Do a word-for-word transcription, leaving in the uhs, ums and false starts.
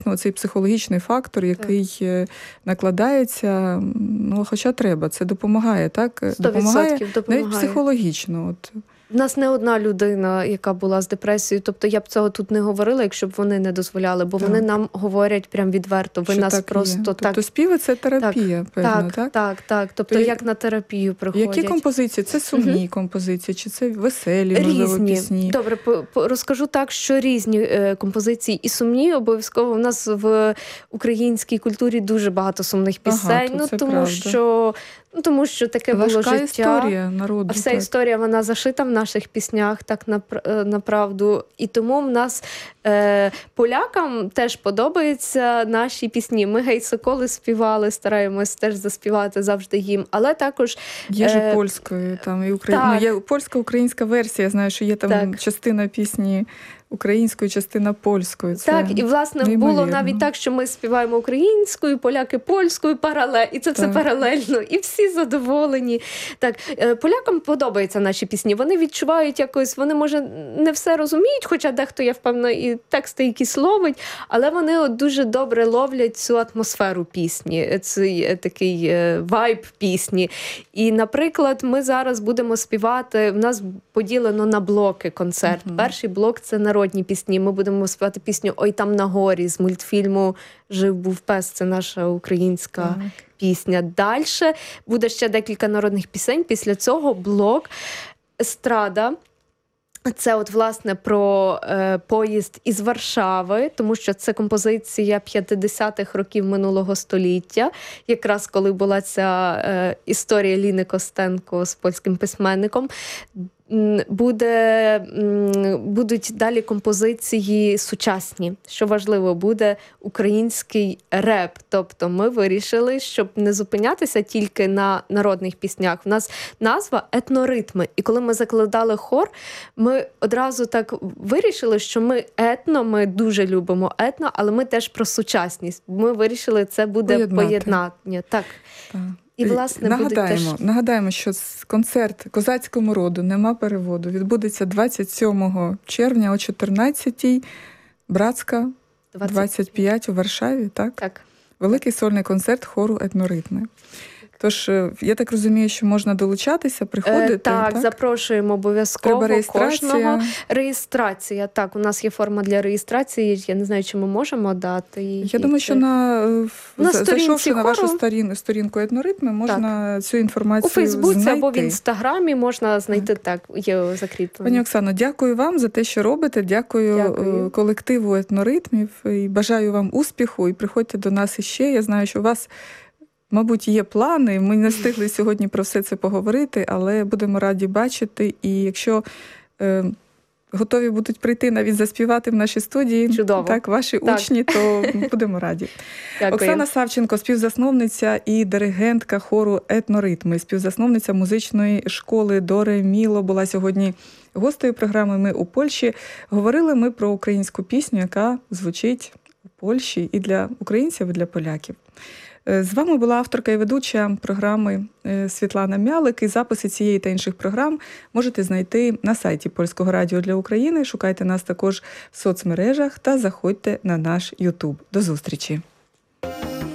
Ну, цей психологічний фактор, який так. накладається, ну, хоча треба, це допомагає, так? сто відсотків допомагає, допомагає. Навіть психологічно. От. У нас не одна людина, яка була з депресією, тобто я б цього тут не говорила, якщо б вони не дозволяли, бо так. вони нам говорять прям відверто, ви що нас так просто є. так... Тобто співи – це терапія, так, певно, так? Так, так, так. Тобто То як на терапію приходять. Які композиції? Це сумні угу. композиції, чи це веселі, можливо, різні. Пісні? Добре, по, по, розкажу так, що різні е, композиції і сумні, обов'язково. У нас в українській культурі дуже багато сумних пісень, ага, ну, тому правда. що... Ну, тому що таке Важка було життя. історія народу. А вся так. історія, вона зашита в наших піснях, так направду. І тому в нас е, полякам теж подобаються наші пісні. Ми «Гей, соколи» співали, стараємось теж заспівати завжди їм. Але також... Є ж е, польською, там, і Україна. Ну, є польська-українська версія, я знаю, що є там так. частина пісні українською, частина польською. Це так, і, власне, неймовірно. було навіть так, що ми співаємо українською, поляки польською, паралель, і це все так. паралельно, і всі задоволені. Так, полякам подобаються наші пісні, вони відчувають якось, вони, може, не все розуміють, хоча дехто, я впевнена, і тексти якісь ловить, але вони от дуже добре ловлять цю атмосферу пісні, цей такий вайб пісні. І, наприклад, ми зараз будемо співати, в нас поділено на блоки концерт. Uh-huh. Перший блок – це народні пісні. Ми будемо співати пісню «Ой, там на горі» з мультфільму «Жив-був пес». Це наша українська uh-huh. пісня. Дальше буде ще декілька народних пісень. Після цього блок «Естрада». Це от, власне, про е, поїзд із Варшави, тому що це композиція п'ятдесятих років минулого століття, якраз коли була ця е, історія Ліни Костенко з польським письменником. Буде, будуть далі композиції сучасні. Що важливо, буде український реп. Тобто ми вирішили, щоб не зупинятися тільки на народних піснях. У нас назва «Етноритми». І коли ми закладали хор, ми одразу так вирішили, що ми етно, ми дуже любимо етно, але ми теж про сучасність. Ми вирішили, це буде Поєднати. поєднання. Так. Так. І, власне, нагадаємо, теж... нагадаємо, що концерт «Козацькому роду нема переводу» відбудеться двадцять сьомого червня о чотирнадцятій, Братська, двадцять п'ять у Варшаві, так? Так. Великий сольний концерт хору «Етноритми». Тож, я так розумію, що можна долучатися, приходити. Е, так, так, запрошуємо обов'язково. Треба реєстрація. Кожного. Реєстрація, так, у нас є форма для реєстрації, я не знаю, чи ми можемо дати її. Я думаю, що на, на зайшовши на вашу хору. сторінку «Етноритми», можна так. цю інформацію у Фейсбуці знайти. або в Інстаграмі можна знайти, так, так є закріплено. Пані Оксано, дякую вам за те, що робите, дякую, дякую колективу «Етноритмів» і бажаю вам успіху, і приходьте до нас іще. Я знаю, що у вас, мабуть, є плани, ми не встигли сьогодні про все це поговорити, але будемо раді бачити. І якщо е, готові будуть прийти навіть заспівати в нашій студії, чудово. Так, ваші так. учні, то будемо раді. Дякую. Оксана Савченко, співзасновниця і диригентка хору «Етноритми», співзасновниця музичної школи «До ре міло» була сьогодні гостею програми «Ми у Польщі». Говорили ми про українську пісню, яка звучить у Польщі і для українців, і для поляків. З вами була авторка і ведуча програми Світлана Мялик. І записи цієї та інших програм можете знайти на сайті Польського радіо для України. Шукайте нас також в соцмережах та заходьте на наш Ютуб. До зустрічі!